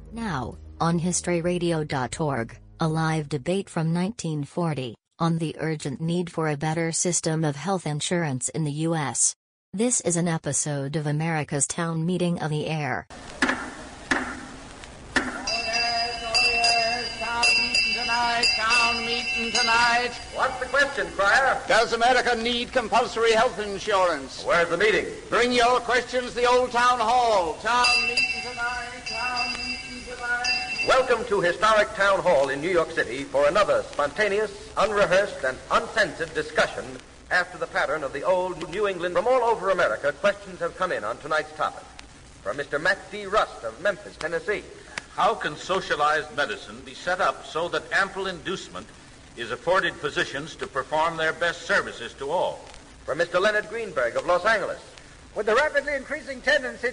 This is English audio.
Now, on historyradio.org, a live debate from 1940, on the urgent need for a better system of health insurance in the U.S. This is an episode of America's Town Meeting of the Air. Town meeting tonight. What's the question, Crier? Does America need compulsory health insurance? Where's the meeting? Bring your questions to the old town hall. Town meeting tonight. Town meeting tonight. Welcome to Historic Town Hall in New York City for another spontaneous, unrehearsed, and uncensored discussion after the pattern of the old New England. From all over America, questions have come in on tonight's topic. From Mr. Matt D. Rust of Memphis, Tennessee. How can socialized medicine be set up so that ample inducement is afforded physicians to perform their best services to all? From Mr. Leonard Greenberg of Los Angeles. With the rapidly increasing tendency